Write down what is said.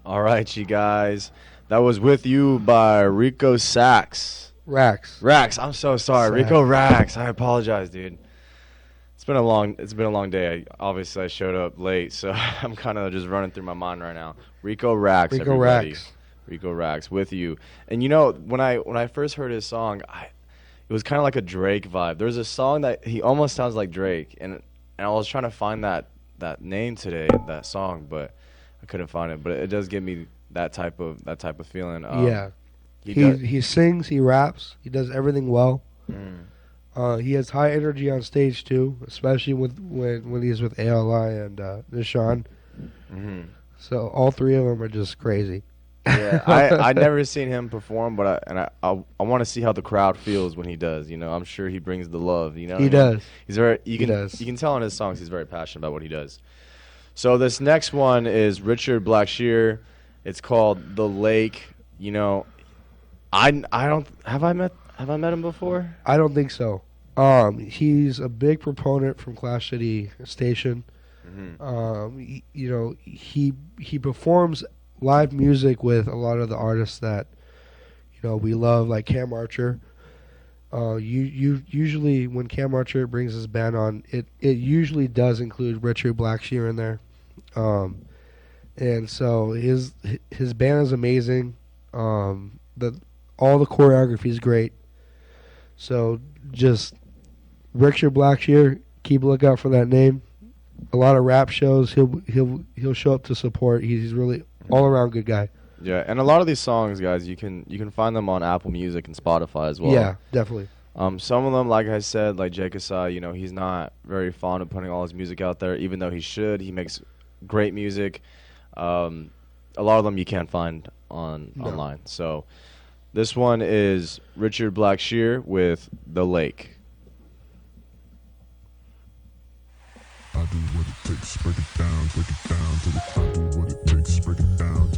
All right, you guys. That was With You by Rico Sax. Rax. I'm so sorry. Sax. Rico Rax. I apologize, dude. It's been a long day. Obviously I showed up late, so I'm kind of just running through my mind right now. Rico Rax, Rico everybody. Rax. Rico Rax, With You. And you know, when I first heard his song, it was kind of like a Drake vibe. There's a song that he almost sounds like Drake, and I was trying to find that name today, that song, but I couldn't find it. But it does give me that type of feeling. Yeah. He sings, he raps, he does everything well. He has high energy on stage too, especially when he's with ALI and Nishan. Mm-hmm. So all three of them are just crazy. Yeah, I never seen him perform, but I want to see how the crowd feels when he does. You know, I'm sure he brings the love. You know, He does. He's very. He does. You can tell in his songs he's very passionate about what he does. So this next one is Richard Blackshear. It's called The Lake. You know, I don't have I met him before? I don't think so. He's a big proponent from Clash City Station. Mm-hmm. He performs live music with a lot of the artists that we love, like Cam Archer. Usually when Cam Archer brings his band on, it usually does include Richard Blackshear in there. And so his band is amazing. All the choreography is great. So just Richard Blackshear, keep a lookout for that name. A lot of rap shows, he'll show up to support. He's really all around good guy. Yeah, and a lot of these songs, guys, you can find them on Apple Music and Spotify as well. Yeah, definitely. Some of them, like I said, like Jake Asai, he's not very fond of putting all his music out there, even though he should. He makes great music. A lot of them you can't find online. So this one is Richard Blackshear with The Lake. I do what it takes, break it down to the I do what it takes, break it down